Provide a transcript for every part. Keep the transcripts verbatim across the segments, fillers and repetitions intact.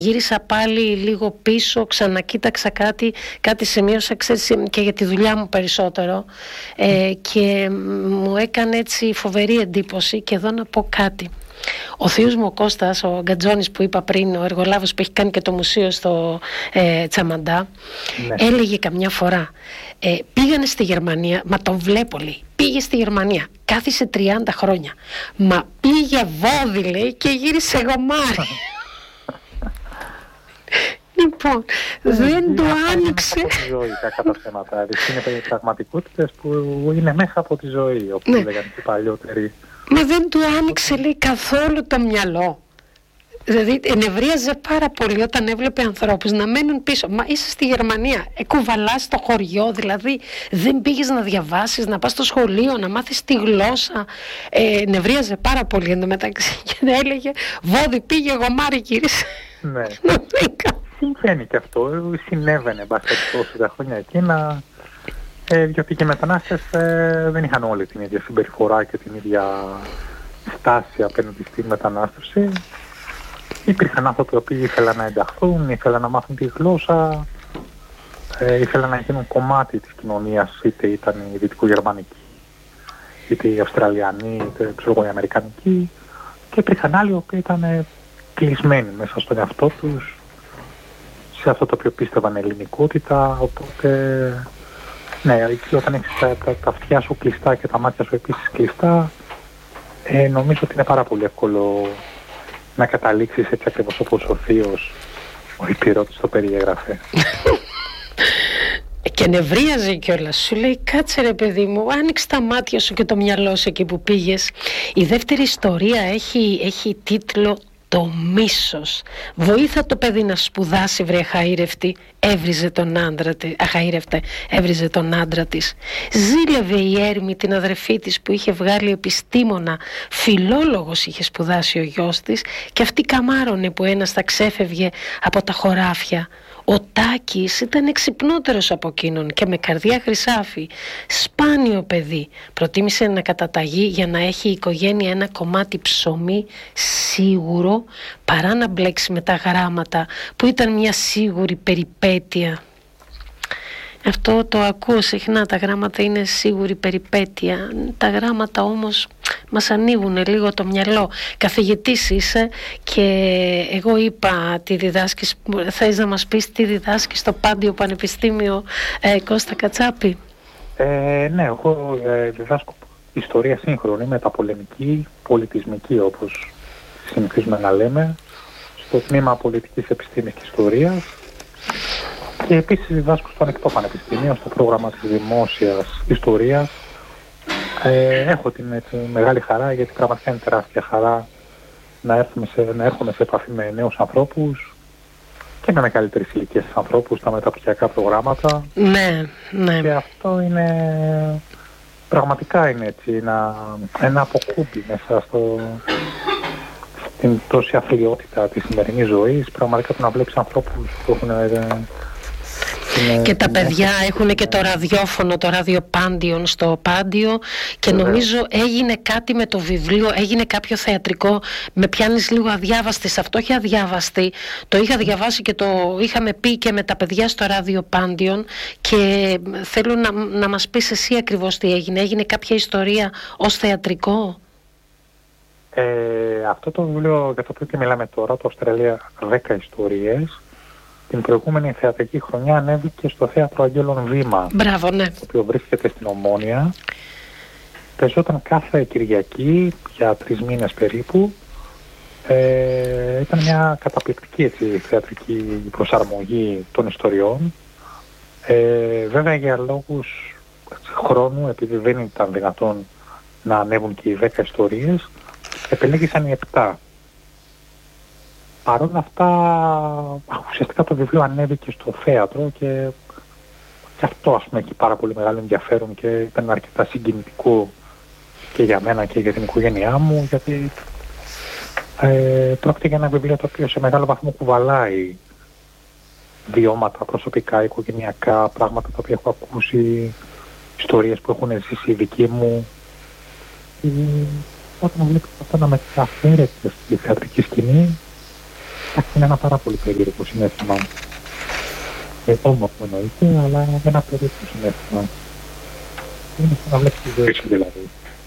Γύρισα πάλι λίγο πίσω, ξανακοίταξα κάτι, κάτι σημείωσα, ξέρεις, και για τη δουλειά μου περισσότερο, ε, και μου έκανε έτσι φοβερή εντύπωση. Και εδώ να πω κάτι. Ο θείος μου ο Κώστας, ο Γκατζόνης που είπα πριν, ο εργολάβος που έχει κάνει και το μουσείο στο ε, Τσαμαντά, ναι, έλεγε καμιά φορά, ε, πήγανε στη Γερμανία, μα τον βλέπω, λέει, πήγε στη Γερμανία, κάθισε τριάντα χρόνια, μα πήγε βόδι, λέει, και γύρισε γομάρι. Λοιπόν, δεν το άνοιξε. Είναι από τη ζωή κακά τα θέματα. Είναι πραγματικότητες που είναι μέσα από τη ζωή, όπως λέγανε και οι παλιότεροι. Μα δεν του άνοιξε, λέει, καθόλου το μυαλό. Δηλαδή ενευρίαζε πάρα πολύ όταν έβλεπε ανθρώπους να μένουν πίσω. Μα είσαι στη Γερμανία, κουβαλάς το χωριό, δηλαδή δεν πήγες να διαβάσεις, να πας στο σχολείο, να μάθεις τη γλώσσα. Ε, ενευρίαζε πάρα πολύ εντωμεταξύ και έλεγε βόδι πήγε γομάρι γύρισε. Ναι. Συμβαίνει και αυτό, συνέβαινε μπαστευτός τα χρόνια εκείνα, ε, γιατί και οι μετανάστες ε, δεν είχαν όλοι την ίδια συμπεριφορά και την ίδια στάση απέναντι στη μετανάστευση. Υπήρχαν άνθρωποι που ήθελαν να ενταχθούν, ήθελαν να μάθουν τη γλώσσα, ε, ήθελαν να γίνουν κομμάτι της κοινωνίας, είτε ήταν η δυτικογερμανική, είτε η Αυστραλιανή, είτε ξέρω, η Αμερικανική, και υπήρχαν άλλοι που ήταν κλεισμένοι μέσα στον εαυτό τους, σε αυτό το οποίο πίστευαν ελληνικότητα. Οπότε, ναι, όταν έχεις τα, τα, τα αυτιά σου κλειστά και τα μάτια σου επίσης κλειστά, ε, νομίζω ότι είναι πάρα πολύ εύκολο να καταλήξεις έτσι ακριβώς όπως ο θείος, ο υπηρώτης το περιέγραφε. Και νευρίαζε κιόλας. Σου λέει, κάτσε ρε παιδί μου, άνοιξε τα μάτια σου και το μυαλό σου εκεί που πήγες. Η δεύτερη ιστορία έχει, έχει τίτλο «Το μίσος». Βοήθα το παιδί να σπουδάσει, βρε αχαήρευτη, έβριζε τον άντρα της, αχαήρευτε, έβριζε τον άντρα της. Ζήλευε η Έρμη την αδερφή της που είχε βγάλει επιστήμονα, φιλόλογος είχε σπουδάσει ο γιος της, και αυτή καμάρωνε που ένας θα ξέφευγε από τα χωράφια. Ο Τάκης ήταν εξυπνότερος από εκείνον και με καρδιά χρυσάφι. Σπάνιο παιδί. Προτίμησε να καταταγεί για να έχει η οικογένεια ένα κομμάτι ψωμί σίγουρο, παρά να μπλέξει με τα γράμματα που ήταν μια σίγουρη περιπέτεια. Αυτό το ακούω συχνά, τα γράμματα είναι σίγουρη περιπέτεια. Τα γράμματα όμως μας ανοίγουν λίγο το μυαλό. Καθηγητής είσαι και εγώ είπα τι διδάσκεις. Θες να μας πεις τι διδάσκεις στο Πάντιο Πανεπιστήμιο, ε, Κώστα Κατσάπη? Ε, ναι, εγώ ε, διδάσκω ιστορία σύγχρονη, μεταπολεμική, πολιτισμική, όπως συνηθίζουμε να λέμε, στο τμήμα πολιτικής επιστήμης και ιστορίας. Και επίσης διδάσκω στο Ανοιχτό Πανεπιστήμιο, στο πρόγραμμα της δημόσιας ιστορίας. Ε, έχω την έτσι, μεγάλη χαρά, γιατί πραγματικά είναι τεράστια χαρά να, έρθουμε σε, να έρχομαι σε επαφή με νέους ανθρώπους και με μεγαλύτερες ηλικίες ανθρώπους στα μεταπτυχιακά προγράμματα. Ναι, ναι. Και αυτό είναι, πραγματικά είναι έτσι, ένα, ένα αποκούμπι μέσα στο, στην τόση αθλιότητα της σημερινής ζωής. Πραγματικά το να βλέπεις ανθρώπους που έχουν... Είναι, και τα παιδιά έχουν και το ραδιόφωνο, το ραδιοπάντιον στο Πάντιο, και νομίζω έγινε κάτι με το βιβλίο, έγινε κάποιο θεατρικό. Με πιάνεις λίγο αδιάβαστη σε αυτό, όχι αδιάβαστη. Το είχα διαβάσει και το είχαμε πει και με τα παιδιά στο ραδιοπάντιον, και θέλω να, να μας πεις εσύ ακριβώς τι έγινε. Έγινε κάποια ιστορία ως θεατρικό? Ε, αυτό το βιβλίο για το οποίο και μιλάμε τώρα, το Αυστραλία δέκα ιστορίες, την προηγούμενη θεατρική χρονιά ανέβηκε στο Θέατρο Αγγέλων Βήμα. Μπράβο, ναι. Το οποίο βρίσκεται στην Ομόνια. Παίζονταν κάθε Κυριακή για τρεις μήνες περίπου. Ε, ήταν μια καταπληκτική έτσι, θεατρική προσαρμογή των ιστοριών. Ε, βέβαια για λόγους χρόνου, επειδή δεν ήταν δυνατόν να ανέβουν και οι δέκα ιστορίες, επιλέγησαν οι επτά. Παρ' όλα αυτά, ουσιαστικά το βιβλίο ανέβηκε στο θέατρο και, και αυτό ας πούμε έχει πάρα πολύ μεγάλο ενδιαφέρον και ήταν αρκετά συγκινητικό και για μένα και για την οικογένειά μου, γιατί ε, πρόκειται για ένα βιβλίο το οποίο σε μεγάλο βαθμό κουβαλάει βιώματα προσωπικά, οικογενειακά, πράγματα τα οποία έχω ακούσει, ιστορίες που έχουν ζήσει οι δικοί μου. Και όταν βλέπω αυτό να μεταφέρεται στη θεατρική σκηνή, Είναι ένα πάρα πολύ περίεργο συνέστημα. Ε, όμορφο εννοείται, αλλά ένα περίεργο συνέστημα. Είναι σαν να βλέπεις τη ζωή σου δηλαδή.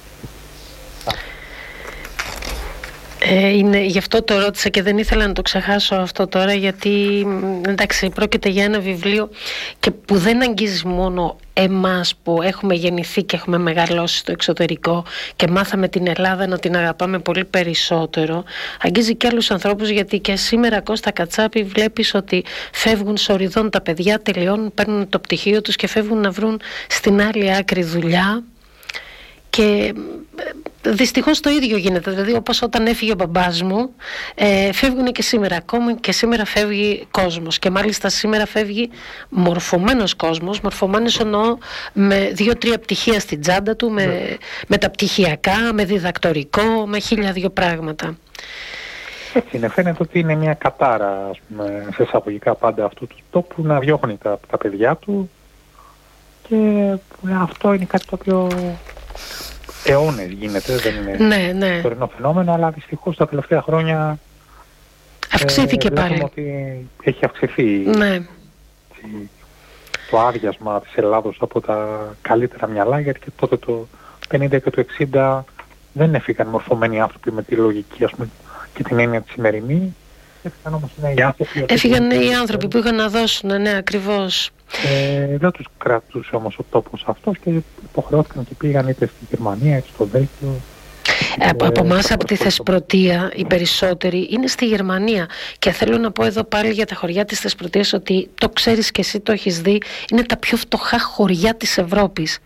Ε, είναι, γι' αυτό το ρώτησα και δεν ήθελα να το ξεχάσω αυτό τώρα, γιατί εντάξει, πρόκειται για ένα βιβλίο και που δεν αγγίζει μόνο εμάς που έχουμε γεννηθεί και έχουμε μεγαλώσει στο εξωτερικό και μάθαμε την Ελλάδα να την αγαπάμε πολύ περισσότερο. Αγγίζει και άλλους ανθρώπους, γιατί και σήμερα, Κώστα Κατσάπη, βλέπεις ότι φεύγουν σοριδών τα παιδιά, τελειώνουν, παίρνουν το πτυχίο τους και φεύγουν να βρουν στην άλλη άκρη δουλειά. Και δυστυχώς το ίδιο γίνεται, δηλαδή όπως όταν έφυγε ο μπαμπάς μου, ε, φεύγουν και σήμερα, ακόμα και σήμερα φεύγει κόσμος, και μάλιστα σήμερα φεύγει μορφωμένος κόσμος, μορφωμένος εννοώ με δύο-τρία πτυχία στην τσάντα του, με, ναι. με τα πτυχιακά, με διδακτορικό, με χίλια δύο πράγματα. Έτσι είναι, φαίνεται ότι είναι μια κατάρα, ας πούμε, σε εισαγωγικά πάντα αυτού του τόπου, να διώχνει τα, τα παιδιά του, και αυτό είναι κάτι το οποίο αιώνες γίνεται, δεν είναι ναι, ναι. τωρινό φαινόμενο, αλλά δυστυχώς τα τελευταία χρόνια αυξήθηκε ε, πάλι. Ότι έχει αυξηθεί ναι. το άδειασμα της Ελλάδος από τα καλύτερα μυαλά, γιατί και τότε το πενήντα και το εξήντα δεν έφυγαν μορφωμένοι άνθρωποι με τη λογική, ας πούμε, και την έννοια τη σημερινή. Έφυγαν όμως νέοι άνθρωποι. Έφυγαν νέοι άνθρωποι που είχαν να δώσουν, ναι, ακριβώς. Ε, δεν τους κρατούσε όμως ο τόπος αυτός και υποχρεώθηκαν και πήγαν είτε στη Γερμανία είτε στο Βέλγιο. Ε, από από εμάς, από τη Θεσπρωτεία, οι περισσότεροι είναι στη Γερμανία. Και θέλω να πω εδώ πάλι για τα χωριά της Θεσπρωτείας ότι το ξέρεις και εσύ, το έχεις δει, είναι τα πιο φτωχά χωριά της Ευρώπης.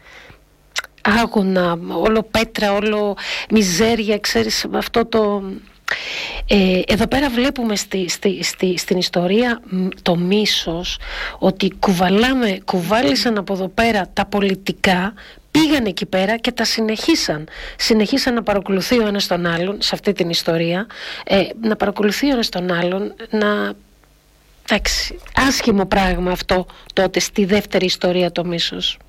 Άγωνα, όλο πέτρα, όλο μιζέρια, ξέρεις αυτό το... Ε, εδώ πέρα βλέπουμε στη, στη, στη, στην ιστορία το μίσος, ότι κουβαλάμε, κουβάλισαν από εδώ πέρα τα πολιτικά, πήγαν εκεί πέρα και τα συνεχίσαν. Συνεχίσαν να παρακολουθεί ο ένας τον άλλον σε αυτή την ιστορία, ε, να παρακολουθεί ο ένας τον άλλον, να... Εντάξει, άσχημο πράγμα αυτό τότε στη δεύτερη ιστορία το μίσος.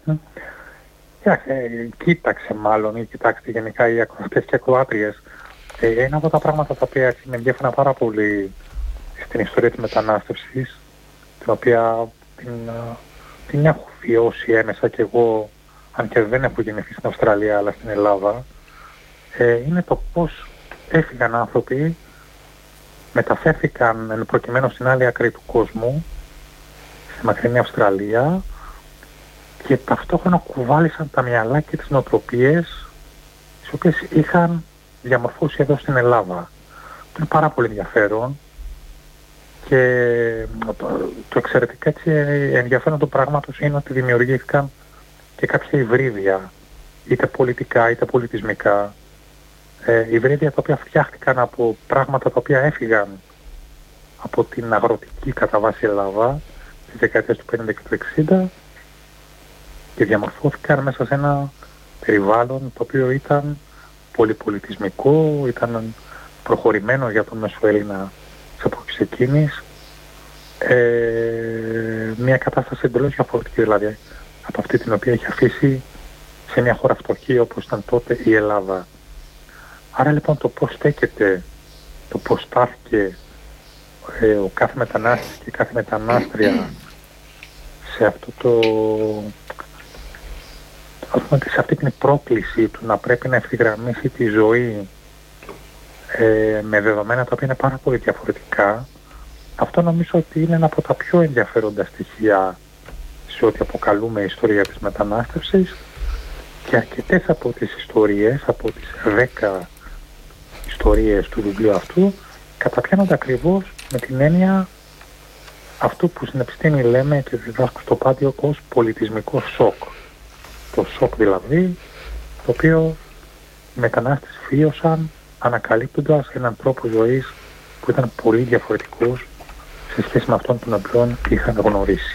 Κοίταξε, κοίταξε μάλλον ή κοιτάξτε γενικά οι ακροατές και ακροάτριες. Ε, ένα από τα πράγματα τα οποία με ενδιαφέραν πάρα πολύ στην ιστορία της μετανάστευσης, την οποία την, την έχω βιώσει έμεσα και εγώ, αν και δεν έχω γεννηθεί στην Αυστραλία αλλά στην Ελλάδα, ε, είναι το πώς έφυγαν άνθρωποι, μεταφέρθηκαν εν προκειμένου στην άλλη άκρη του κόσμου, στη μακρινή Αυστραλία, και ταυτόχρονα κουβάλισαν τα μυαλά και τις νοοτροπίες τις οποίες είχαν διαμορφώσει εδώ στην Ελλάδα. Είναι πάρα πολύ ενδιαφέρον και το, το εξαιρετικά έτσι ενδιαφέρον του πράγματος είναι ότι δημιουργήθηκαν και κάποια υβρίδια, είτε πολιτικά είτε πολιτισμικά, ε, υβρίδια τα οποία φτιάχτηκαν από πράγματα τα οποία έφυγαν από την αγροτική κατά βάση Ελλάδα στις δεκαετίες του πενήντα και του εξήντα και διαμορφώθηκαν μέσα σε ένα περιβάλλον το οποίο ήταν πολυπολιτισμικό, ήταν προχωρημένο για τον Μεσοέλληνα της εποχής εκείνης, ε, μια κατάσταση εντελώς διαφορετική δηλαδή από αυτή την οποία έχει αφήσει σε μια χώρα φτωχή όπως ήταν τότε η Ελλάδα. Άρα λοιπόν το πώς στέκεται, το πώς στάθηκε ε, ο κάθε μετανάστης και κάθε μετανάστρια σε αυτό το... σε αυτή την πρόκληση του να πρέπει να ευθυγραμμίσει τη ζωή ε, με δεδομένα τα οποία είναι πάρα πολύ διαφορετικά, αυτό νομίζω ότι είναι ένα από τα πιο ενδιαφέροντα στοιχεία σε ό,τι αποκαλούμε ιστορία της μετανάστευσης, και αρκετές από τις ιστορίες, από τις δέκα ιστορίες του βιβλίου αυτού, καταπιάνονται ακριβώς με την έννοια αυτού που στην επιστήμη λέμε και διδάσκω στο Πάντιο ως πολιτισμικό σοκ. Το σοκ δηλαδή, το οποίο οι μετανάστες βίωσαν ανακαλύπτοντας έναν τρόπο ζωής που ήταν πολύ διαφορετικός σε σχέση με αυτόν τον οποίο είχαν γνωρίσει.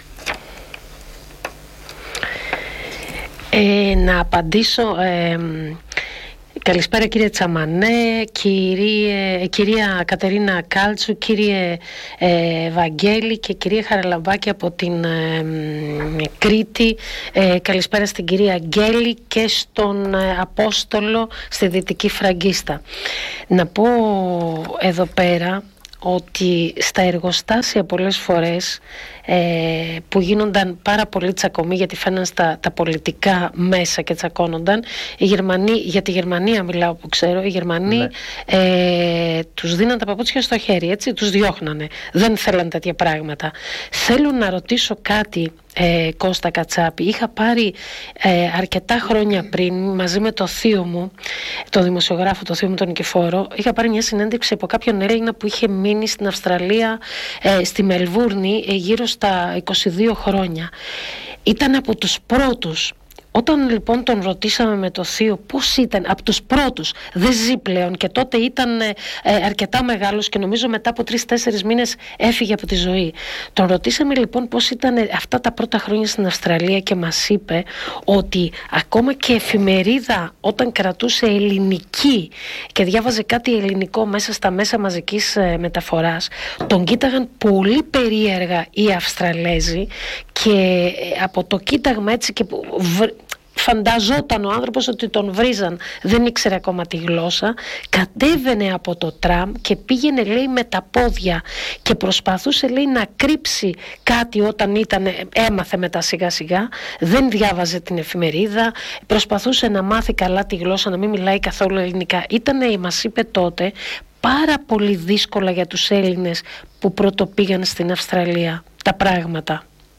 Ε, να απαντήσω... Ε, καλησπέρα κύριε Τσαμανέ, κύριε, κυρία Κατερίνα Κάλτσου, κύριε ε, Βαγγέλη και κυρία Χαραλαμπάκη από την ε, Κρήτη. Ε, καλησπέρα στην κυρία Αγγέλη και στον ε, Απόστολο στη Δυτική Φραγκίστα. Να πω εδώ πέρα ότι στα εργοστάσια πολλές φορές ε, που γίνονταν πάρα πολύ τσακωμοί γιατί φαίναν στα τα πολιτικά μέσα και τσακώνονταν, οι Γερμανοί, για τη Γερμανία μιλάω που ξέρω, οι Γερμανοί ναι. ε, τους δίναν τα παπούτσια στο χέρι, έτσι, τους διώχνανε, δεν θέλαν τέτοια πράγματα. Θέλω να ρωτήσω κάτι, ε, Κώστα Κατσάπη. Είχα πάρει ε, αρκετά χρόνια πριν μαζί με το θείο μου, το δημοσιογράφο, το θείο μου τον Νικηφόρο, είχα πάρει μια συνέντευξη από κάποιον Έλληνα που είχε μείνει στην Αυστραλία, ε, στη Μελβούρνη, ε, γύρω στα είκοσι δύο χρόνια. Ήταν από τους πρώτους. Όταν λοιπόν τον ρωτήσαμε με το θείο πώς ήταν, από τους πρώτους, δεν ζει πλέον και τότε ήταν ε, αρκετά μεγάλος και νομίζω μετά από τρεις-τέσσερις μήνες έφυγε από τη ζωή. Τον ρωτήσαμε λοιπόν πώς ήταν αυτά τα πρώτα χρόνια στην Αυστραλία και μας είπε ότι ακόμα και εφημερίδα όταν κρατούσε ελληνική και διάβαζε κάτι ελληνικό μέσα στα μέσα μαζικής ε, μεταφοράς, τον κοίταγαν πολύ περίεργα οι Αυστραλέζοι και ε, από το κοίταγμα έτσι και φανταζόταν ο άνθρωπος ότι τον βρίζαν, δεν ήξερε ακόμα τη γλώσσα, κατέβαινε από το τραμ και πήγαινε λέει με τα πόδια και προσπαθούσε λέει να κρύψει κάτι όταν ήταν, έμαθε μετά σιγά σιγά, δεν διάβαζε την εφημερίδα, προσπαθούσε να μάθει καλά τη γλώσσα, να μην μιλάει καθόλου ελληνικά. Ήτανε, μας είπε τότε, πάρα πολύ δύσκολα για τους Έλληνες που πρώτο πήγαν στην Αυστραλία τα πράγματα.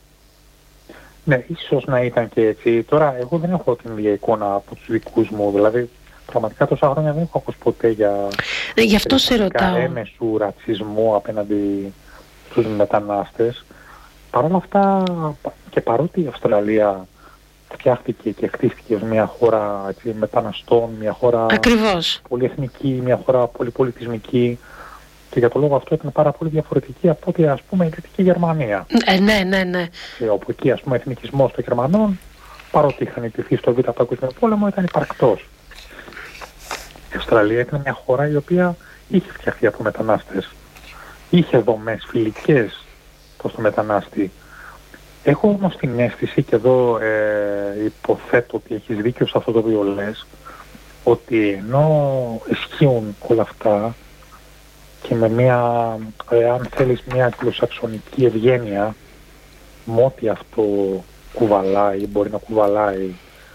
Ναι, ίσως να ήταν και έτσι. Τώρα, εγώ δεν έχω την ίδια εικόνα από τους δικούς μου. Δηλαδή, πραγματικά τόσα χρόνια δεν έχω ακούσει ποτέ για ναι, γι' αυτό σε ρωτάω. έμεσου ρατσισμού απέναντι στους μετανάστες. Παρ' όλα αυτά, και παρότι η Αυστραλία φτιάχτηκε και χτίστηκε ως μια χώρα έτσι, μεταναστών, μια χώρα ακριβώς πολυεθνική, μια χώρα πολυπολιτισμική, και για το λόγο αυτό ήταν πάρα πολύ διαφορετική από ότι ας πούμε η Δυτική Γερμανία. Ε, ναι, ναι, ναι. Και όπου εκεί ας πούμε εθνικισμός των Γερμανών, παρότι είχαν ιτηθεί στο Β' Παγκόσμιο Πόλεμο, ήταν υπαρκτός. Η Αυστραλία ήταν μια χώρα η οποία είχε φτιαχτεί από μετανάστες. Είχε δομές φιλικές προς το μετανάστη. Έχω όμως την αίσθηση, και εδώ ε, υποθέτω ότι έχεις δίκιο σε αυτό το οποίο λες, ότι ενώ ισχύουν όλα αυτά, και με μια, ε, αν θέλεις, μια αγγλοσαξονική ευγένεια, με ό,τι αυτό κουβαλάει, μπορεί να κουβαλάει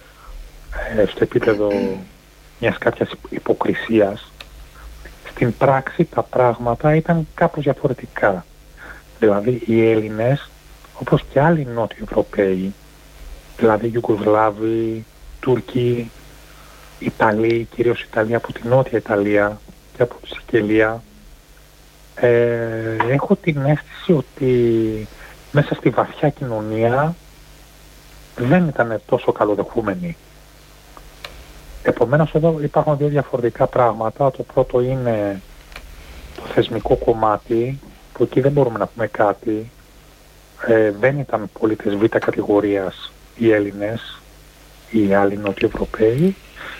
ε, στο επίπεδο μιας κάποιας υποκρισίας, στην πράξη τα πράγματα ήταν κάπως διαφορετικά. Δηλαδή οι Έλληνες, όπως και άλλοι Νότιοι Ευρωπαίοι, δηλαδή Ιουγκοσλάβοι, Τούρκοι, Ιταλοί, κυρίως Ιταλοί από τη Νότια Ιταλία και από τη Σικελία, Ε, έχω την αίσθηση ότι μέσα στη βαθιά κοινωνία δεν ήταν τόσο καλοδεχούμενοι. Επομένως εδώ υπάρχουν δύο διαφορετικά πράγματα. Το πρώτο είναι το θεσμικό κομμάτι, που εκεί δεν μπορούμε να πούμε κάτι. Ε, δεν ήταν πολίτες β' κατηγορίας οι Έλληνες ή οι άλλοι Νότιοι Ευρωπαίοι.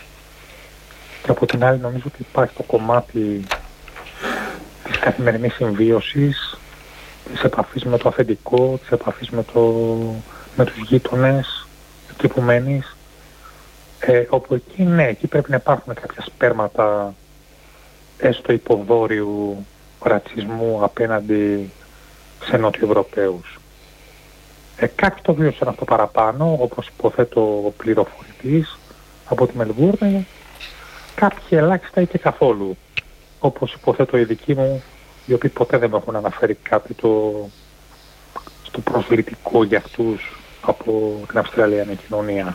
Και από την άλλη νομίζω ότι υπάρχει το κομμάτι της καθημερινής συμβίωσης, της επαφής με το αφεντικό, της επαφής με, το, με τους γείτονες, εκεί που μένεις, ε, όπου εκεί ναι, εκεί πρέπει να υπάρχουν κάποια σπέρματα έστω υποδόριου ρατσισμού απέναντι σε Νότιο Ευρωπαίους. Ε, κάποιοι το βίωσαν αυτό παραπάνω, όπως υποθέτω ο πληροφορητής από τη Μελβούρνη, κάποιοι ελάχιστα ή και καθόλου, όπως υποθέτω οι δικοί μου, οι οποίοι ποτέ δεν με έχουν αναφέρει κάτι το, στο προσβλητικό για αυτούς από την Αυστραλιανή κοινωνία.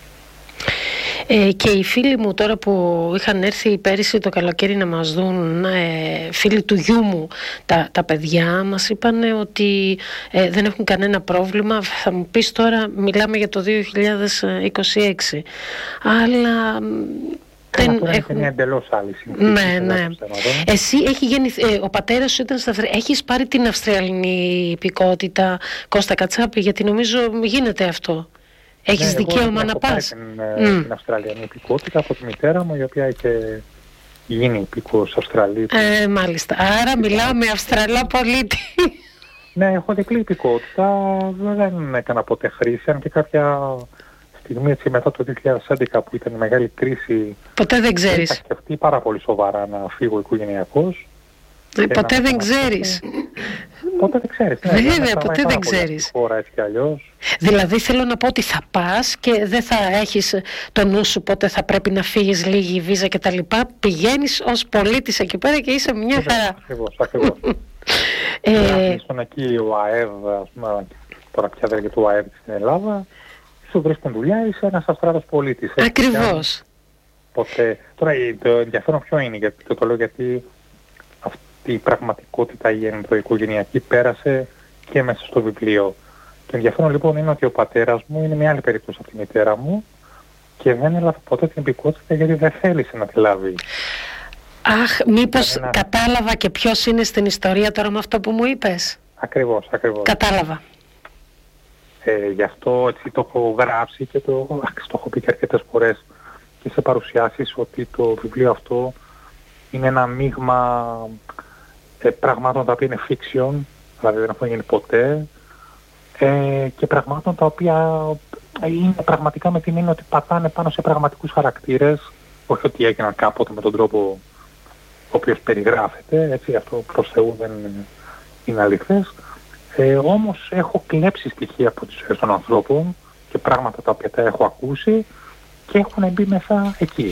Ε, και οι φίλοι μου τώρα που είχαν έρθει πέρυσι το καλοκαίρι να μας δουν, ε, φίλοι του γιού μου, τα, τα παιδιά, μας είπαν ότι ε, δεν έχουν κανένα πρόβλημα. Θα μου πεις τώρα, μιλάμε για το δύο χιλιάδες είκοσι έξι, αλλά... Δεν έχουν... Είναι εντελώς άλλη συνθήκη. Ναι, ναι. Εσύ έχει γεννηθ... ε, ο πατέρας σου ήταν στα Αυστραλία. Έχεις πάρει την Αυστραλινή υπηκότητα, Κώστα Κατσάπη, γιατί νομίζω γίνεται αυτό. Έχεις ναι, δικαίωμα να πας. Έχω πάρει την, mm. την Αυστραλιανή υπηκότητα από τη μητέρα μου, η οποία είχε γίνει υπηκός Αυστραλίου. Ε, μάλιστα. Άρα μιλάω με Αυστραλά πολίτη. Ναι, έχω διπλή υπηκότητα. Δεν έκανα ποτέ χρήση, αν και κάποια... στιγμή έτσι μετά το δύο χιλιάδες έντεκα που ήταν η μεγάλη κρίση, ποτέ δεν ξέρεις. Είχα σκεφτεί πάρα πολύ σοβαρά να φύγω οικογενειακός. Ε, ποτέ δεν ξέρεις. Ποτέ δεν ξέρεις. Ναι, βέβαια, ποτέ δεν ξέρεις. Χώρα, έτσι κι αλλιώς. Δηλαδή θέλω να πω ότι θα πας και δεν θα έχεις το νου σου πότε θα πρέπει να φύγεις, λίγη βίζα κτλ. Πηγαίνεις ως πολίτης εκεί πέρα και είσαι μια χαρά. Ακριβώς, ακριβώς. Ε, στον εκεί ο ΑΕΒ, ας πούμε, τώρα πια δεν είναι του ΑΕΒ στην Ελλάδα, σου βρίσκουν δουλειά, είσαι ένας Αυστραλός πολίτης. Ακριβώς. Ποτέ. Τώρα το ενδιαφέρον ποιο είναι, γιατί το, το λέω γιατί αυτή η πραγματικότητα η ενδοοικογενειακή πέρασε και μέσα στο βιβλίο. Το ενδιαφέρον λοιπόν είναι ότι ο πατέρας μου είναι μια άλλη περίπτωση από τη μητέρα μου και δεν έλαβε ποτέ την υπηκότητα γιατί δεν θέλησε να τη λάβει. Αχ, μήπως ένα... κατάλαβα και ποιος είναι στην ιστορία τώρα με αυτό που μου είπες. Ακριβώς, ακριβώς. Κατάλαβα. Ε, γι' αυτό έτσι το έχω γράψει και το, το έχω πει και αρκετές φορές και σε παρουσιάσεις ότι το βιβλίο αυτό είναι ένα μείγμα ε, πραγμάτων τα οποία είναι fiction, δηλαδή δεν έχουν γίνει ποτέ, ε, και πραγμάτων τα οποία είναι πραγματικά με την έννοια ότι πατάνε πάνω σε πραγματικούς χαρακτήρες, όχι ότι έγιναν κάποτε με τον τρόπο ο οποίος περιγράφεται, έτσι, αυτό προς Θεού δεν είναι αληθές. Ε, όμως έχω κλέψει στοιχεία από τις ζωές των ανθρώπων και πράγματα τα οποία τα έχω ακούσει και έχουν μπει μέσα εκεί.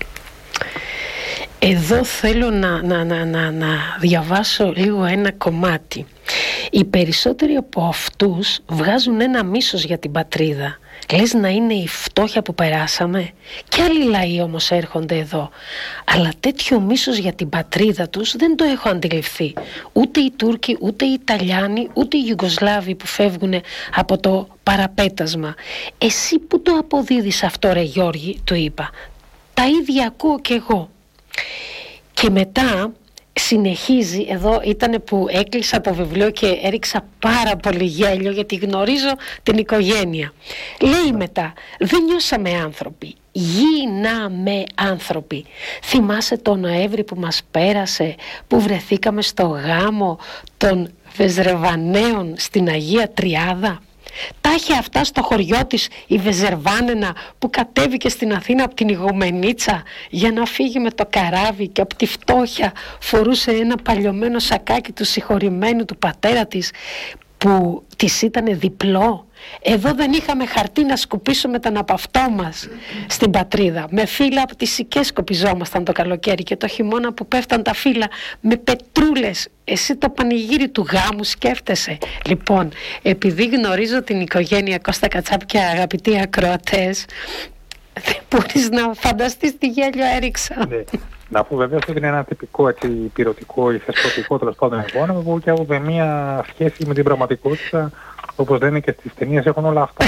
Εδώ θέλω να, να, να, να, να διαβάσω λίγο ένα κομμάτι. Οι περισσότεροι από αυτούς βγάζουν ένα μίσος για την πατρίδα. Λες να είναι η φτώχεια που περάσαμε. Και άλλοι λαοί όμως έρχονται εδώ. Αλλά τέτοιο μίσος για την πατρίδα τους δεν το έχω αντιληφθεί. Ούτε οι Τούρκοι, ούτε οι Ιταλιάνοι, ούτε οι Ιουγκοσλάβοι που φεύγουν από το παραπέτασμα. Εσύ που το αποδίδεις αυτό ρε Γιώργη, του είπα. Τα ίδια ακούω κι εγώ. Και μετά συνεχίζει, εδώ ήταν που έκλεισα το βιβλίο και έριξα πάρα πολύ γέλιο γιατί γνωρίζω την οικογένεια. Λέει μετά, δεν νιώσαμε άνθρωποι, γίναμε άνθρωποι. Θυμάσαι τον Νοέμβρη που μας πέρασε, που βρεθήκαμε στο γάμο των Βεζρεβανέων στην Αγία Τριάδα. Τα είχε αυτά στο χωριό της η Βεζερβάνενα που κατέβηκε στην Αθήνα από την Ιγομενίτσα για να φύγει με το καράβι και από τη φτώχεια φορούσε ένα παλιωμένο σακάκι του συγχωρημένου του πατέρα της που της ήταν διπλό. Εδώ δεν είχαμε χαρτί να σκουπίσουμε τον απαυτό μας στην πατρίδα. Με φύλλα από τις σικές σκουπιζόμασταν το καλοκαίρι και το χειμώνα που πέφταν τα φύλλα με πετρούλες. Εσύ το πανηγύρι του γάμου σκέφτεσαι. Λοιπόν, επειδή γνωρίζω την οικογένεια Κώστα Κατσάπη και αγαπητοί ακροατές, δεν μπορείς να φανταστείς τι γέλιο έριξα. Ναι. Να πω βέβαια ότι είναι ένα τυπικό έτσι, πυρωτικό ή θεσποτικό τέλος πάντων εγώνα που και έχουν μια σχέση με την πραγματικότητα όπως δεν είναι και στις ταινίες έχουν όλα αυτά.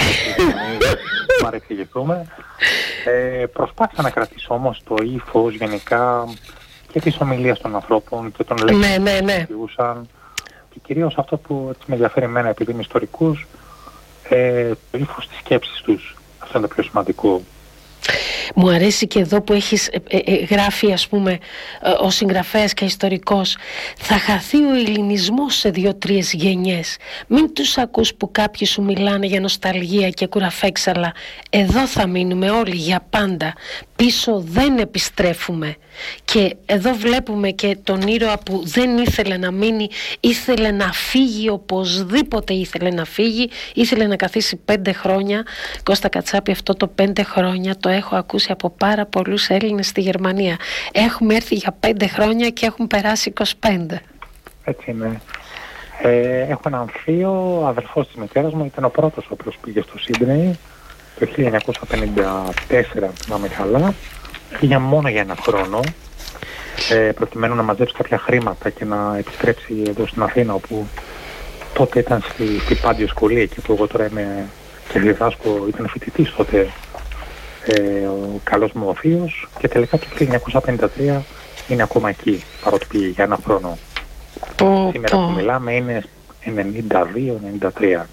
Μ' παρεξηγηθούμε. Ε, προσπάθησα να κρατήσω όμως το ύφος γενικά και της ομιλίας των ανθρώπων και των λέξεων ναι, ναι, ναι. που χρησιμοποιούσαν και κυρίως αυτό που έτσι, με ενδιαφέρει εμένα επειδή είμαι ιστορικός, ε, το ύφος της σκέψης τους. Αυτό είναι το πιο σημαντικό. Μου αρέσει και εδώ που έχεις ε, ε, γράφει ας πούμε ε, ο συγγραφέας και ιστορικός, θα χαθεί ο ελληνισμός σε δύο-τρεις γενιές. Μην τους ακούς που κάποιοι σου μιλάνε για νοσταλγία και κουραφέξαλα. Εδώ θα μείνουμε όλοι για πάντα. Πίσω δεν επιστρέφουμε. Και εδώ βλέπουμε και τον ήρωα που δεν ήθελε να μείνει, ήθελε να φύγει, οπωσδήποτε ήθελε να φύγει, ήθελε να καθίσει πέντε χρόνια. Κώστα Κατσάπη, αυτό το πέντε χρόνια το έχω ακούσει από πάρα πολλούς Έλληνες στη Γερμανία. Έχουμε έρθει για πέντε χρόνια και έχουν περάσει είκοσι πέντε. Έτσι είναι. Ε, έχω έναν θείο, αδελφός της μητέρας μου, ήταν ο πρώτος ο οποίος πήγε στο Σίδνεϊ το χίλια εννιακόσια πενήντα τέσσερα, θυμάμαι καλά. Πήγε μόνο για ένα χρόνο, ε, προκειμένου να μαζέψει κάποια χρήματα και να επιστρέψει εδώ στην Αθήνα, όπου τότε ήταν στη, στη Πάντιο σχολή, εκεί που εγώ τώρα είμαι και διδάσκω, ήταν φοιτητής τότε ε, ο καλός μου ο θείος, και τελικά το χίλια εννιακόσια πενήντα τρία είναι ακόμα εκεί, παρότι πήγε για ένα χρόνο. Πω, Σήμερα πω. που μιλάμε είναι ενενήντα δύο ενενήντα τρία.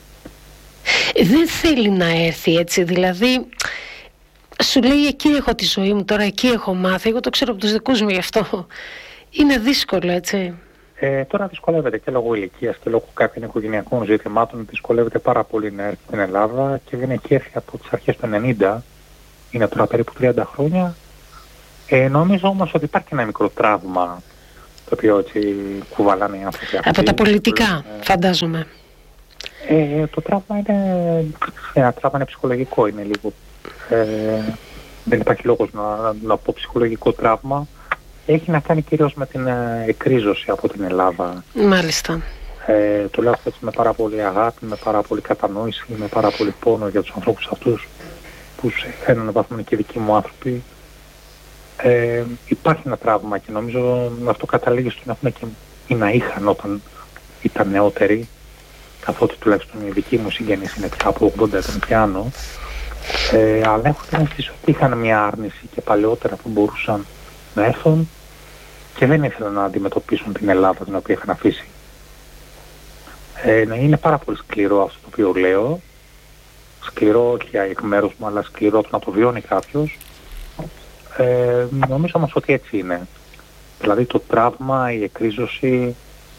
Δεν θέλει να έρθει έτσι, δηλαδή σου λέει εκεί έχω τη ζωή μου τώρα, εκεί έχω μάθει, εγώ το ξέρω από τους δικούς μου γι' αυτό. Είναι δύσκολο έτσι. Ε, τώρα δυσκολεύεται και λόγω ηλικίας και λόγω κάποιων οικογενειακών ζητημάτων, δυσκολεύεται πάρα πολύ να έρθει στην Ελλάδα και δεν έχει έρθει από τις αρχές του ενενήντα, είναι τώρα περίπου τριάντα χρόνια. Ε, νομίζω όμως ότι υπάρχει ένα μικρό τραύμα το οποίο έτσι κουβαλάνε οι άνθρωποι αυτοί. Από τα πολιτικά, ε, φαντάζομαι. Ε, το τραύμα είναι, ένα τραύμα είναι ψυχολογικό, είναι λίγο. Ε, δεν υπάρχει λόγος να, να πω ψυχολογικό τραύμα. Έχει να κάνει κυρίως με την ε, εκρίζωση από την Ελλάδα. Μάλιστα. Ε, το λέω αυτό με πάρα πολύ αγάπη, με πάρα πολύ κατανόηση, με πάρα πολύ πόνο για τους ανθρώπους αυτούς που σε έναν βαθμό είναι και δικοί μου άνθρωποι. Ε, υπάρχει ένα τραύμα και νομίζω αυτό καταλήγει στο να έχουν και ή να είχαν όταν ήταν νεότεροι, καθότι τουλάχιστον οι δικοί μου συγγενείς είναι πια από ογδόντα ετών και άνω, ε, αλλά έχω την αίσθηση ότι είχαν μια άρνηση και παλαιότερα που μπορούσαν να έρθουν και δεν ήθελαν να αντιμετωπίσουν την Ελλάδα την οποία είχαν αφήσει. Ε, ναι, είναι πάρα πολύ σκληρό αυτό το οποίο λέω, σκληρό και εκ μέρους μου, αλλά σκληρό το να το βιώνει κάποιος. Ε, νομίζω όμως ότι έτσι είναι. Δηλαδή το τραύμα, η εκρίζωση,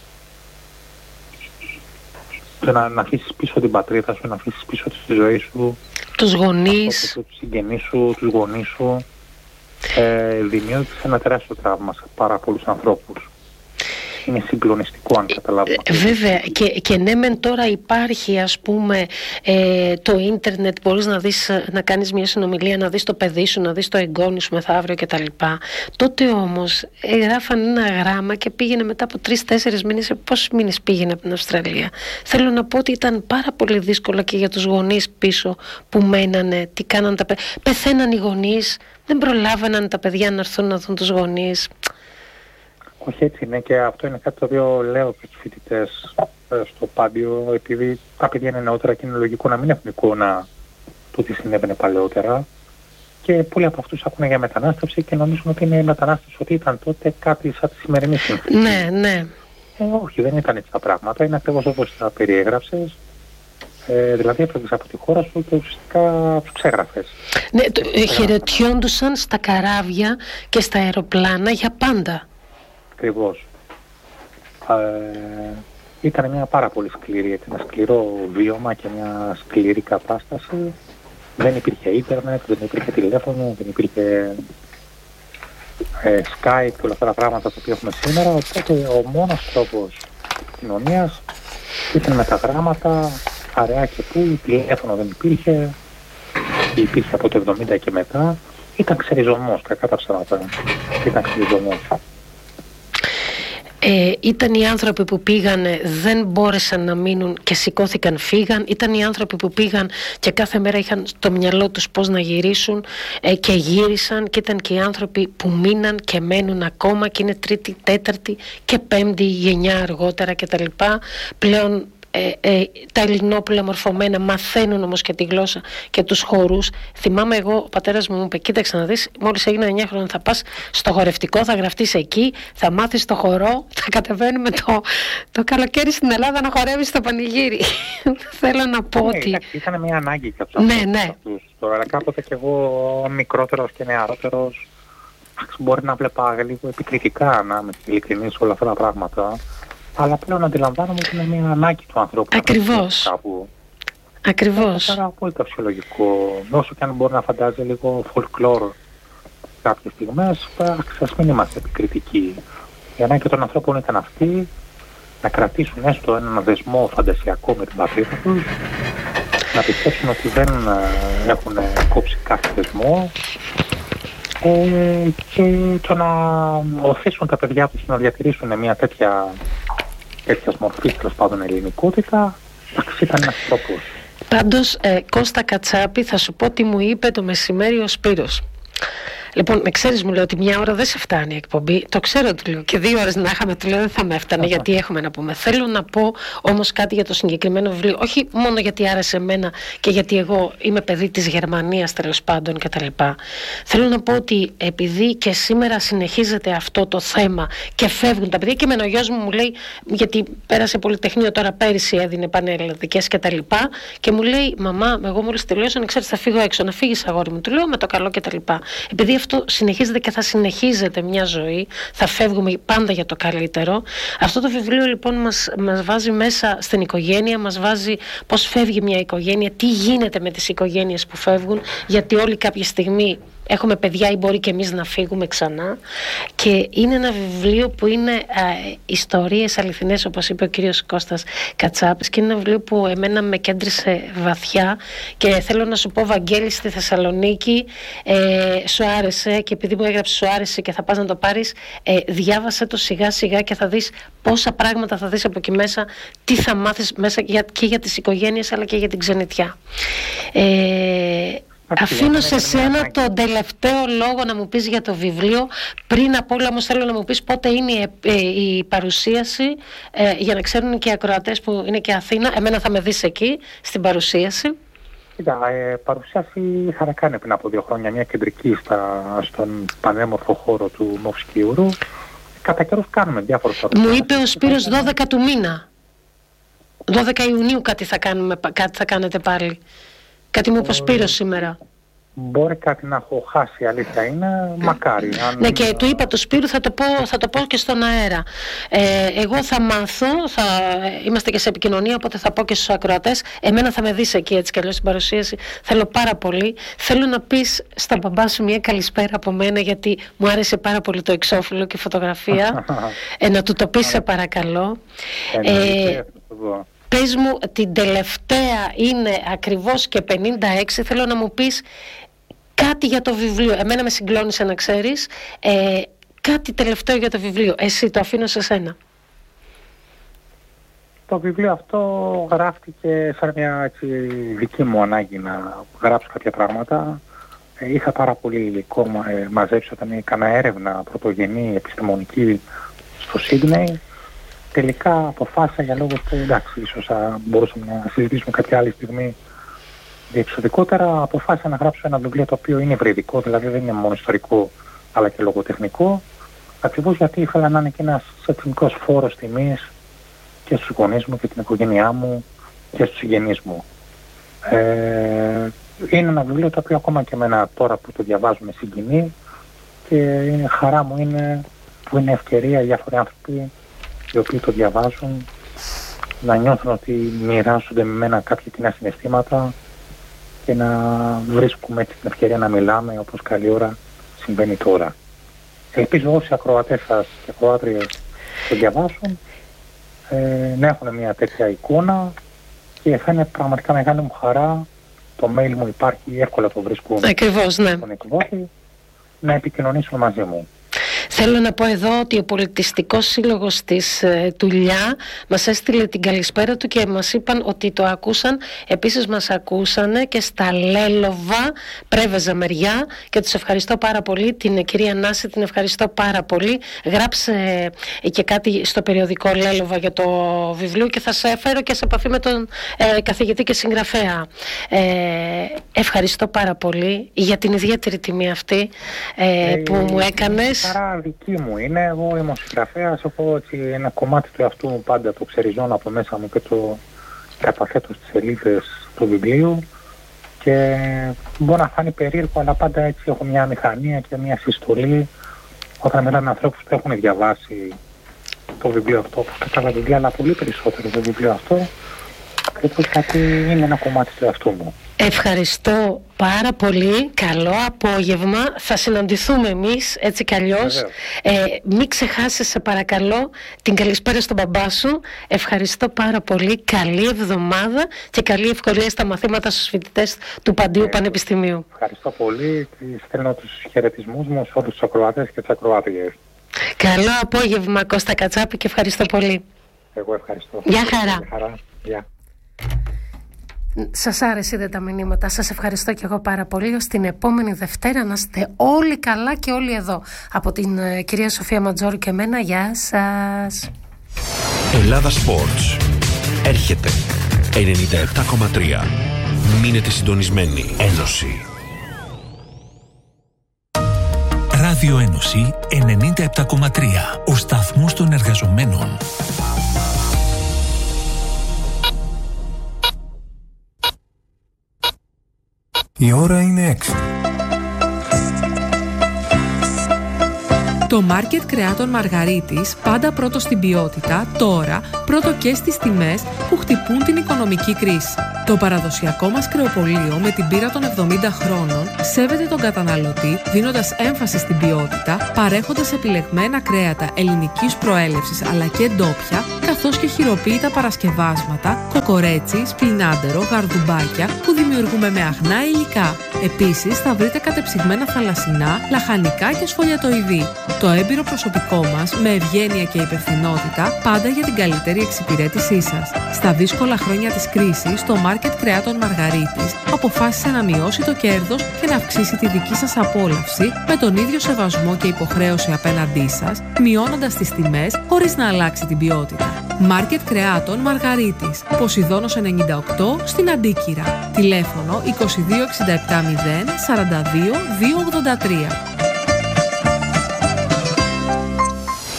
το να, να αφήσεις πίσω την πατρίδα σου, να αφήσεις πίσω τη ζωή σου, τους γονείς, τους συγγενείς σου, τους γονείς σου, ε, δημιούργησε ένα τεράστιο τραύμα σε πάρα πολλούς ανθρώπους. Είναι συγκλονιστικό αν καταλάβουμε. Ε, βέβαια και, και ναι μεν τώρα υπάρχει ας πούμε ε, το ίντερνετ, μπορείς να, δεις, να κάνεις μια συνομιλία, να δεις το παιδί σου, να δεις το εγγόνι σου μεθαύριο κτλ. Τότε όμως ε, γράφαν ένα γράμμα και πήγαινε μετά από τρεις-τέσσερις μήνες, πόσους μήνες πήγαινε από την Αυστραλία. Θέλω να πω ότι ήταν πάρα πολύ δύσκολο και για τους γονείς πίσω που μένανε, τι κάναν τα παιδιά. Πεθαίναν οι γονείς, δεν προλάβαιναν τα παιδιά να έρθουν να δουν τους γονείς. Όχι, έτσι είναι και αυτό είναι κάτι το οποίο λέω και στους φοιτητές ε, στο Πάντιο, επειδή τα παιδιά είναι νεότερα και είναι λογικό να μην έχουν εικόνα του τι συνέβαινε παλαιότερα και πολλοί από αυτούς ακούνε για μετανάστευση και νομίζουν ότι είναι η μετανάστευση, ότι ήταν τότε κάτι σαν τη σημερινή συνθήκη. Ναι, ναι. Ε, όχι, δεν ήταν έτσι τα πράγματα, είναι ακριβώς όπως τα περιέγραψες. Ε, δηλαδή έφευγες από τη χώρα σου και ουσιαστικά τους ξέγραφες. Ναι, ε, χαιρετιόντουσαν στα καράβια και στα αεροπλάνα για πάντα. Ακριβώς. Ε, ήταν μια πάρα πολύ σκληρή, έτσι, ένα σκληρό βίωμα και μια σκληρή κατάσταση. Δεν υπήρχε ίντερνετ, δεν υπήρχε τηλέφωνο, δεν υπήρχε ε, Skype και όλα αυτά τα πράγματα τα οποία έχουμε σήμερα. Οπότε ο μόνος τρόπος κοινωνίας ήταν με τα γράμματα, αραιά και πού, τηλέφωνο δεν υπήρχε, υπήρχε από το εβδομήντα και μετά. Ήταν ξεριζωμός, κακά τα ψέματα. Ήταν ξεριζωμός. Ε, ήταν οι άνθρωποι που πήγαν, δεν μπόρεσαν να μείνουν και σηκώθηκαν, φύγαν. Ήταν οι άνθρωποι που πήγαν και κάθε μέρα είχαν στο μυαλό τους πώς να γυρίσουν ε, και γύρισαν. Και ήταν και οι άνθρωποι που μείναν και μένουν ακόμα και είναι τρίτη, τέταρτη και πέμπτη γενιά αργότερα κτλ. Πλέον Ε, ε, τα ελληνόπουλα μορφωμένα μαθαίνουν όμως και τη γλώσσα και τους χορούς. Θυμάμαι εγώ, ο πατέρας μου μου είπε: κοίταξε να δεις, μόλις έγινα εννιά χρόνια θα πας στο χορευτικό, θα γραφτείς εκεί, θα μάθεις το χορό, θα κατεβαίνουμε το, το καλοκαίρι στην Ελλάδα να χορεύεις στο πανηγύρι. Θέλω να πω ναι, ότι ήταν μια ανάγκη για τους ναι, ναι. αυτούς. Τώρα κάποτε κι εγώ μικρότερος και νεαρότερος μπορεί να βλέπα λίγο επικριτικά, να είμαι ειλικρινής όλα αυτά τα πράγματα. Αλλά πλέον αντιλαμβάνομαι ότι είναι μια ανάγκη του ανθρώπου. Ακριβώς. Κάπου. Ακριβώς. Άρα απόλυτα φυσιολογικό. Όσο και αν μπορεί να φαντάζει λίγο folklore κάποιες στιγμές, ας μην είμαστε επικριτικοί. Η ανάγκη των ανθρώπων ήταν αυτή, να κρατήσουν έστω έναν δεσμό φαντασιακό με την πατρίδα τους, να πιστέψουν ότι δεν έχουν κόψει κάθε δεσμό, ε, και το να οθήσουν τα παιδιά τους να διατηρήσουν μια τέτοια τέτοιας μορφής, τέλος πάντων, ελληνικότητα. Εντάξει, ήταν ένας τρόπος. Πάντως, ε, Κώστα Κατσάπη, θα σου πω τι μου είπε το μεσημέρι ο Σπύρος. Λοιπόν, με ξέρεις, μου λέω ότι μια ώρα δεν σε φτάνει η εκπομπή. Το ξέρω, του λέω. Και δύο ώρες να είχαμε, του λέω, δεν θα με έφτανε, γιατί έχουμε να πούμε. Θέλω να πω όμως κάτι για το συγκεκριμένο βιβλίο. Όχι μόνο γιατί άρεσε εμένα και γιατί εγώ είμαι παιδί της Γερμανίας, τέλος πάντων, κτλ. Θέλω να πω ότι επειδή και σήμερα συνεχίζεται αυτό το θέμα και φεύγουν τα παιδιά, και εμένα ο γιος μου μου λέει, γιατί πέρασε Πολυτεχνείο τώρα, πέρυσι έδινε πανελλαδικές κτλ. Και, και μου λέει, μαμά, εγώ μόλις τελειώσω, να ξέρεις, θα φύγω έξω. Να φύγεις, αγόρι μου, του λέω, με το καλό κτλ. Επειδή αυτό συνεχίζεται και θα συνεχίζεται μια ζωή, θα φεύγουμε πάντα για το καλύτερο. Αυτό το βιβλίο λοιπόν μας, μας βάζει μέσα στην οικογένεια, μας βάζει πώς φεύγει μια οικογένεια, τι γίνεται με τις οικογένειες που φεύγουν, γιατί όλοι κάποια στιγμή έχουμε παιδιά ή μπορεί και εμείς να φύγουμε ξανά, και είναι ένα βιβλίο που είναι α, ιστορίες αληθινές, όπως είπε ο κύριος Κώστας Κατσάπης, και είναι ένα βιβλίο που εμένα με κέντρισε βαθιά, και θέλω να σου πω, Βαγγέλη, στη Θεσσαλονίκη ε, σου άρεσε, και επειδή μου έγραψε σου άρεσε και θα πας να το πάρεις, ε, διάβασε το σιγά σιγά και θα δεις πόσα πράγματα θα δεις από εκεί μέσα, τι θα μάθεις μέσα για, και για τις οικογένειες αλλά και για την ξενιτιά. Ε, Αφήνω σε σένα τον τελευταίο λόγο να μου πεις για το βιβλίο. Πριν από όλα όμως θέλω να μου πεις πότε είναι η, ε, η παρουσίαση, ε, για να ξέρουν και οι ακροατές που είναι και Αθήνα. Εμένα θα με δεις εκεί στην παρουσίαση. Κοίτα, ε, παρουσίαση είχαμε κάνει πριν από δύο χρόνια, μια κεντρική στα, στον πανέμορφο χώρο του Μοφσκιούρου. Κατά καιρούς κάνουμε διάφορες παρουσιάσεις. Μου είπε ο Σπύρος δώδεκα του μήνα. δώδεκα Ιουνίου κάτι θα, κάνουμε, κάτι θα κάνετε πάλι. Κάτι μου είπε ο Σπύρος σήμερα. Μπορεί κάτι να έχω χάσει, αλήθεια είναι, μακάρι. Αν... Ναι, και του είπα του Σπύρου, θα το πω, θα το πω και στον αέρα. Ε, εγώ θα μάθω, θα, είμαστε και σε επικοινωνία, οπότε θα πω και στους ακροατές. Εμένα θα με δεις εκεί έτσι κι αλλιώς στην παρουσίαση. Θέλω πάρα πολύ. Θέλω να πεις στα μπαμπά σου μια καλησπέρα από μένα, γιατί μου άρεσε πάρα πολύ το εξώφυλλο και η φωτογραφία. ε, να του το πεις, σε παρακαλώ. Ε, Πες μου, την τελευταία είναι ακριβώς και πενήντα έξι. Θέλω να μου πεις κάτι για το βιβλίο. Εμένα με συγκλώνησε, να ξέρεις. Ε, κάτι τελευταίο για το βιβλίο. Εσύ, το αφήνω σε σένα. Το βιβλίο αυτό γράφτηκε σαν μια έτσι, δική μου ανάγκη να γράψω κάποια πράγματα. Ε, είχα πάρα πολύ υλικό μα, ε, μαζέψει όταν έκανα έρευνα πρωτογενή επιστημονική στο Σίδνεϊ. Τελικά αποφάσισα για λόγους που εντάξει, ίσως θα μπορούσαμε να συζητήσουμε κάποια άλλη στιγμή διεξοδικότερα. Αποφάσισα να γράψω ένα βιβλίο το οποίο είναι ευρυδικό, δηλαδή δεν είναι μόνο ιστορικό αλλά και λογοτεχνικό. Ακριβώς γιατί ήθελα να είναι και ένας μικρός φόρος τιμής και στους γονείς μου και την οικογένειά μου και στους συγγενείς μου. Ε, είναι ένα βιβλίο το οποίο ακόμα και εμένα τώρα που το διαβάζουμε συγκινεί, και είναι, χαρά μου είναι που είναι ευκαιρία διάφοροι άνθρωποι οι οποίοι το διαβάζουν να νιώθουν ότι μοιράζονται με μένα κάποια κοινά συναισθήματα και να βρίσκουμε την ευκαιρία να μιλάμε όπως καλή ώρα συμβαίνει τώρα. Ελπίζω όσοι ακροατές σας και ακροάτριες το διαβάσουν ε, να έχουν μια τέτοια εικόνα, και θα είναι πραγματικά μεγάλη μου χαρά. Το mail μου υπάρχει, εύκολα το βρίσκουν. Ακριβώς, ναι. Στον εκδότη, να επικοινωνήσουν μαζί μου. Θέλω να πω εδώ ότι ο Πολιτιστικός Σύλλογος της ε, Τουλιά μας έστειλε την καλησπέρα του και μας είπαν ότι το ακούσαν. Επίσης μας ακούσανε και στα Λέλοβα, Πρέβεζα μεριά, και τους ευχαριστώ πάρα πολύ. Την κυρία Νάση την ευχαριστώ πάρα πολύ. Γράψε ε, και κάτι στο περιοδικό Λέλοβα για το βιβλίο, και θα σε φέρω και σε επαφή με τον ε, καθηγητή και συγγραφέα. Ε, ευχαριστώ πάρα πολύ για την ιδιαίτερη τιμή αυτή ε, που ε, μου έκανες. Δική μου είναι, εγώ είμαι ο συγγραφέας, έχω έτσι ένα κομμάτι του εαυτού μου πάντα το ξεριζώνω από μέσα μου και το καταθέτω στις σελίδες του βιβλίου, και μπορεί να φάνει περίεργο, αλλά πάντα έτσι έχω μια μηχανία και μια συστολή όταν μιλάμε με ανθρώπους που έχουν διαβάσει το βιβλίο αυτό, όπως κατάλαβα βιβλία, αλλά πολύ περισσότερο το βιβλίο αυτό, ακριβώς κάτι είναι ένα κομμάτι του εαυτού μου. Ευχαριστώ πάρα πολύ. Καλό απόγευμα. Θα συναντηθούμε εμείς έτσι κι αλλιώς. Ε, μην ξεχάσεις, σε παρακαλώ, την καλησπέρα στον μπαμπά σου. Ευχαριστώ πάρα πολύ. Καλή εβδομάδα και καλή ευκολία στα μαθήματα στους φοιτητές του Παντίου ε, Πανεπιστημίου. Ευχαριστώ πολύ. Στέλνω τους χαιρετισμούς μου σε όλους τους ακροατές και τις ακροάτριες. Καλό απόγευμα, Κώστα Κατσάπη, και ευχαριστώ πολύ. Εγώ ευχαριστώ. Γεια χαρά. Γεια χαρά. Γεια. Σας άρεσε είδε τα μηνύματα. Σας ευχαριστώ και εγώ πάρα πολύ. Ως την επόμενη Δευτέρα να είστε όλοι καλά και όλοι εδώ. Από την uh, κυρία Σοφία Ματζόρου και εμένα, γεια σας. Ελλάδα Sports έρχεται ενενήντα επτά κόμμα τρία. Μείνετε συντονισμένοι. Ένωση. Ράδιο Ένωση ενενήντα επτά κόμμα τρία. Ο σταθμός των εργαζομένων. Η ώρα είναι έξι. Το μάρκετ κρεάτων Μαργαρίτης, πάντα πρώτο στην ποιότητα, τώρα πρώτο και στις τιμές που χτυπούν την οικονομική κρίση. Το παραδοσιακό μας κρεοπωλείο με την πείρα των εβδομήντα χρόνων σέβεται τον καταναλωτή, δίνοντας έμφαση στην ποιότητα, παρέχοντας επιλεγμένα κρέατα ελληνικής προέλευσης αλλά και ντόπια, καθώς και χειροποίητα παρασκευάσματα, κοκορέτσι, σπινάντερο, γαρδουμπάκια που δημιουργούμε με αγνά υλικά. Επίσης θα βρείτε κατεψυγμένα θαλασσινά, λαχανικά και σφολιατοειδή. Το έμπειρο προσωπικό μας με ευγένεια και υπευθυνότητα πάντα για την καλύτερη εξυπηρέτησή σας. Στα δύσκολα χρόνια της κρίσης, το Μάρκετ Κρεάτων Μαργαρίτης αποφάσισε να μειώσει το κέρδος και να αυξήσει τη δική σας απόλαυση με τον ίδιο σεβασμό και υποχρέωση απέναντί σας, μειώνοντας τις τιμές χωρίς να αλλάξει την ποιότητα. Μάρκετ Κρεάτων Μαργαρίτης, Ποσειδώνος ενενήντα οκτώ στην Αντίκυρα. Τηλέφωνο είκοσι δύο εξήντα επτά μηδέν σαράντα δύο διακόσια ογδόντα τρία.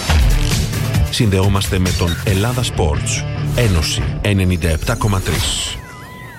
Συνδεόμαστε με τον Ελλάδα Sports, Ένωση ενενήντα επτά κόμμα τρία.